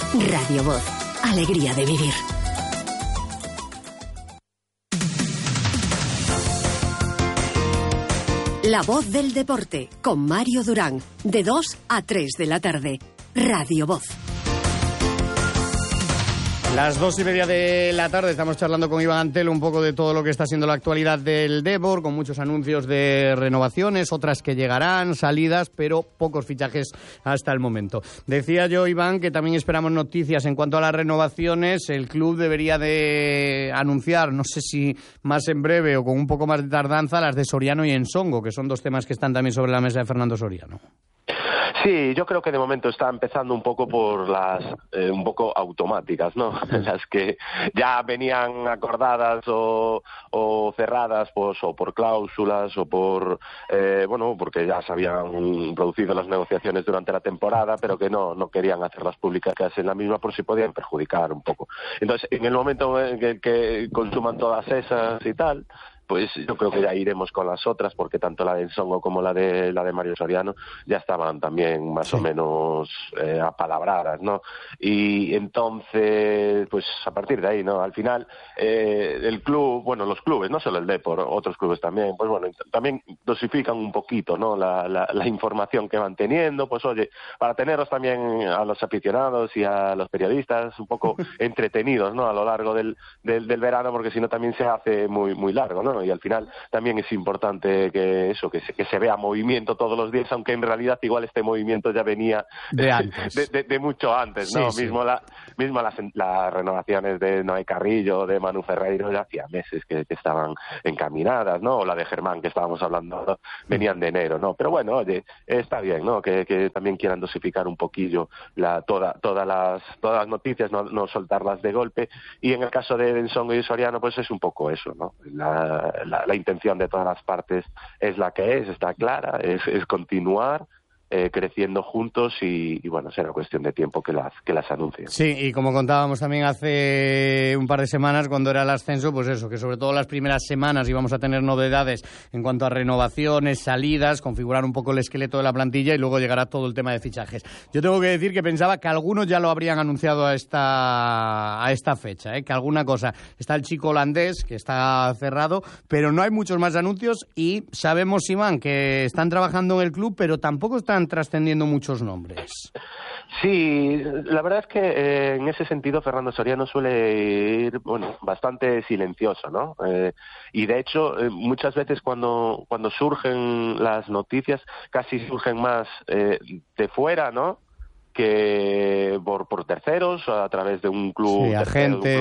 Radio Voz. Alegría de vivir. La voz del deporte, con Mario Durán, de 2 a 3 de la tarde. Radio Voz. Las 2:30 de la tarde estamos charlando con Iván Antelo un poco de todo lo que está siendo la actualidad del Depor, con muchos anuncios de renovaciones, otras que llegarán, salidas, pero pocos fichajes hasta el momento. Decía yo, Iván, que también esperamos noticias en cuanto a las renovaciones. El club debería de anunciar, no sé si más en breve o con un poco más de tardanza, las de Soriano y Ensongo, que son dos temas que están también sobre la mesa de Fernando Soriano. Sí, yo creo que de momento está empezando un poco por las un poco automáticas, ¿no? Las que ya venían acordadas o cerradas, pues, o por cláusulas o por porque ya se habían producido las negociaciones durante la temporada, pero que no querían hacerlas públicas en la misma por si podían perjudicar un poco. Entonces, en el momento en el que consuman todas esas y tal, pues yo creo que ya iremos con las otras, porque tanto la de Ensongo como la de Mario Soriano ya estaban también más o menos apalabradas, ¿no? Y entonces, pues a partir de ahí, ¿no? Al final, el club, bueno, los clubes, no solo el Depor, otros clubes también, pues bueno, también dosifican un poquito, ¿no? La información que van teniendo, pues oye, para tenerlos también a los aficionados y a los periodistas un poco entretenidos, ¿no? A lo largo del verano, porque si no también se hace muy, muy largo, ¿no? Y al final también es importante que se vea movimiento todos los días, aunque en realidad igual este movimiento ya venía de antes, de mucho antes, ¿no? Sí. Mismo las renovaciones de Noé Carrillo, de Manu Ferreiro, ya hacía meses que estaban encaminadas, ¿no? O la de Germán, que estábamos hablando, venían de enero, ¿no? Pero bueno, oye, está bien, ¿no? Que también quieran dosificar un poquillo todas las noticias, no soltarlas de golpe. Y en el caso de Ensongo y Soriano, pues es un poco eso, ¿no? La intención de todas las partes es la que está clara, es continuar creciendo juntos y bueno, será cuestión de tiempo que las anuncien. Sí, y como contábamos también hace un par de semanas cuando era el ascenso, pues eso, que sobre todo las primeras semanas íbamos a tener novedades en cuanto a renovaciones, salidas, configurar un poco el esqueleto de la plantilla y luego llegará todo el tema de fichajes. Yo tengo que decir que pensaba que algunos ya lo habrían anunciado a esta fecha, que alguna cosa. Está el chico holandés, que está cerrado, pero no hay muchos más anuncios y sabemos, Iván, que están trabajando en el club, pero tampoco están trascendiendo muchos nombres. Sí, la verdad es que en ese sentido Fernando Soriano suele ir, bastante silencioso, ¿no? Y de hecho, muchas veces cuando surgen las noticias, casi surgen más de fuera, ¿no? Que por terceros, a través de un club, agentes,